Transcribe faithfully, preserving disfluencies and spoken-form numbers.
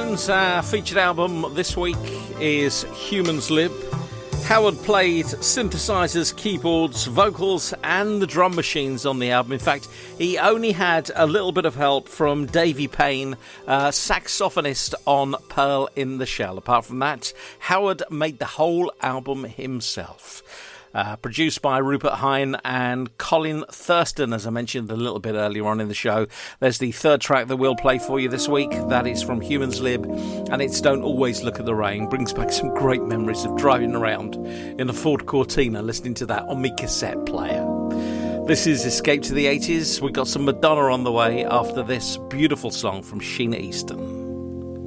friends, our featured album this week is Humans Lib. Howard played synthesizers, keyboards, vocals and the drum machines on the album. In fact, he only had a little bit of help from Davey Payne, uh, saxophonist on Pearl in the Shell. Apart from that, Howard made the whole album himself. Uh, produced by Rupert Hine and Colin Thurston, as I mentioned a little bit earlier on in the show. There's the third track that we'll play for you this week. That is from Humans Lib, and it's Don't Always Look at the Rain. Brings back some great memories of driving around in a Ford Cortina, listening to that on my cassette player. This is Escape to the eighties. We've got some Madonna on the way after this beautiful song from Sheena Easton.